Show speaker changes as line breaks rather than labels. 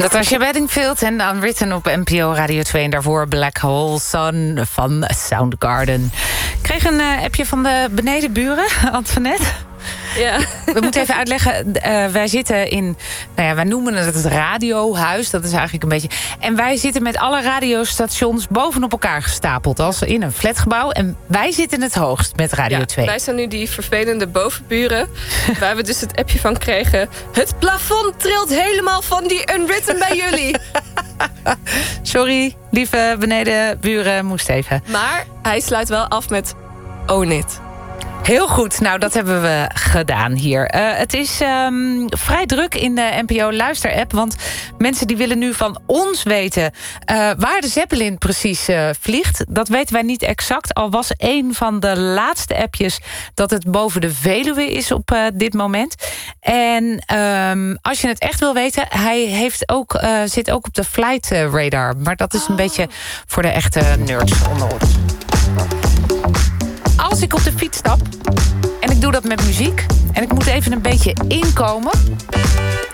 Dat was je Bedingfield en Unwritten op NPO Radio 2. En daarvoor Black Hole Sun van Soundgarden. Ik kreeg een appje van de benedenburen, Antoinette.
Ja.
We moeten even uitleggen, wij zitten in, wij noemen het radiohuis. Dat is eigenlijk een beetje. En wij zitten met alle radiostations bovenop elkaar gestapeld. Als in een flatgebouw. En wij zitten het hoogst met Radio 2.
Wij zijn nu die vervelende bovenburen. Waar we dus het appje van kregen. Het plafond trilt helemaal van die Unwritten bij jullie.
Sorry, lieve benedenburen, moest even.
Maar hij sluit wel af met Own It.
Heel goed, nou dat hebben we gedaan hier. Het is vrij druk in de NPO Luister-app. Want mensen die willen nu van ons weten waar de Zeppelin precies vliegt. Dat weten wij niet exact. Al was een van de laatste appjes dat het boven de Veluwe is op dit moment. En als je het echt wil weten, hij zit ook op de flight radar. Maar dat is een beetje voor de echte nerds onder ons. Als ik op de fiets stap en ik doe dat met muziek en ik moet even een beetje inkomen,